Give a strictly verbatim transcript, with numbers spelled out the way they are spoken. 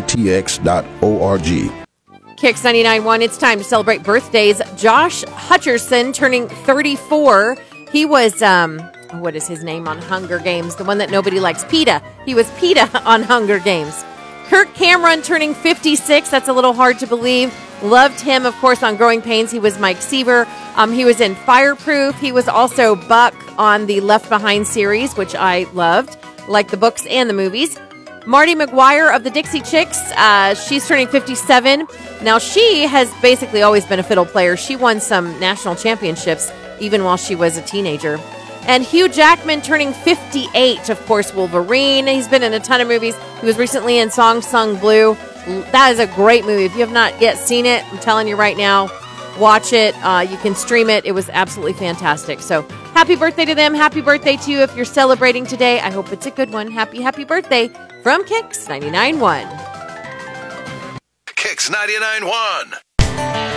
t x dot org. Kicks ninety-nine point one, it's time to celebrate birthdays. Josh Hutcherson turning thirty-four. He was, um, what is his name on Hunger Games? The one that nobody likes, PETA. He was PETA on Hunger Games. Kirk Cameron turning fifty-six. That's a little hard to believe. Loved him, of course, on Growing Pains. He was Mike Seaver. Um, he was in Fireproof. He was also Buck on the Left Behind series, which I loved, like the books and the movies. Marty McGuire of the Dixie Chicks. Uh, she's turning fifty-seven. Now, she has basically always been a fiddle player. She won some national championships even while she was a teenager. And Hugh Jackman turning fifty-eight, of course, Wolverine. He's been in a ton of movies. He was recently in Song Sung Blue. That is a great movie. If you have not yet seen it, I'm telling you right now, watch it. Uh, you can stream it. It was absolutely fantastic. So happy birthday to them. Happy birthday to you if you're celebrating today. I hope it's a good one. Happy, happy birthday from Kicks ninety-nine point one. Kicks ninety-nine point one.